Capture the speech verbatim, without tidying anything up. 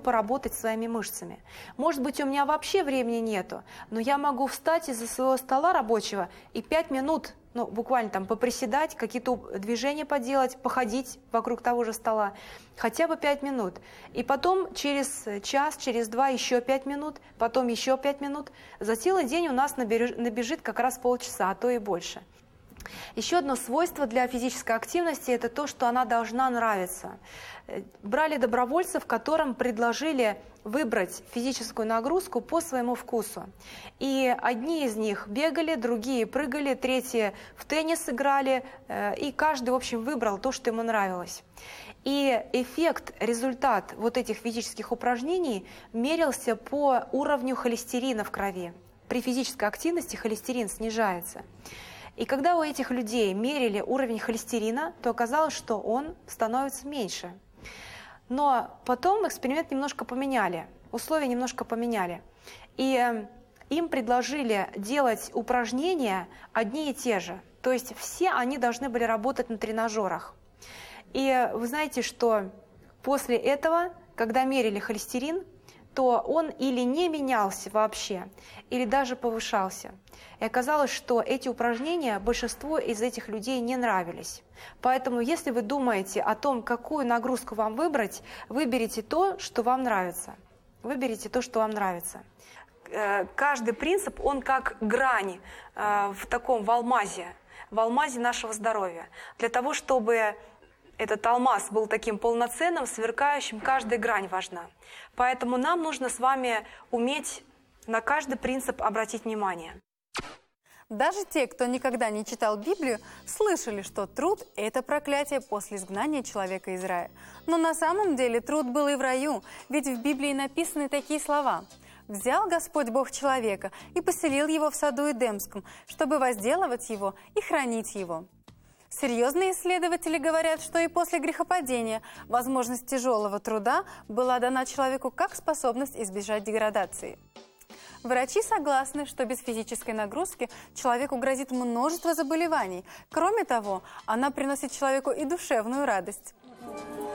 поработать своими мышцами. Может быть, у меня вообще времени нету, но я могу встать из-за своего стола рабочего и пять минут, ну, буквально там поприседать, какие-то движения поделать, походить вокруг того же стола, хотя бы пять минут. И потом через час, через два еще пять минут, потом еще пять минут. За целый день у нас набежит как раз полчаса, а то и больше. Еще одно свойство для физической активности – это то, что она должна нравиться. Брали добровольцев, которым предложили выбрать физическую нагрузку по своему вкусу. И одни из них бегали, другие прыгали, третьи в теннис играли, и каждый, в общем, выбрал то, что ему нравилось. И эффект, результат вот этих физических упражнений мерился по уровню холестерина в крови. При физической активности холестерин снижается. И когда у этих людей мерили уровень холестерина, то оказалось, что он становится меньше. Но потом эксперимент немножко поменяли, условия немножко поменяли. И им предложили делать упражнения одни и те же. То есть все они должны были работать на тренажерах. И вы знаете, что после этого, когда мерили холестерин, то он или не менялся вообще, или даже повышался. И оказалось, что эти упражнения большинству из этих людей не нравились. Поэтому, если вы думаете о том, какую нагрузку вам выбрать, выберите то, что вам нравится. Выберите то, что вам нравится. Каждый принцип, он как грань в таком в алмазе, в алмазе нашего здоровья. Для того, чтобы этот алмаз был таким полноценным, сверкающим, каждая грань важна. Поэтому нам нужно с вами уметь на каждый принцип обратить внимание. Даже те, кто никогда не читал Библию, слышали, что труд – это проклятие после изгнания человека из рая. Но на самом деле труд был и в раю, ведь в Библии написаны такие слова. «Взял Господь Бог человека и поселил его в саду Эдемском, чтобы возделывать его и хранить его». Серьезные исследователи говорят, что и после грехопадения возможность тяжелого труда была дана человеку как способность избежать деградации. Врачи согласны, что без физической нагрузки человеку грозит множество заболеваний. Кроме того, она приносит человеку и душевную радость.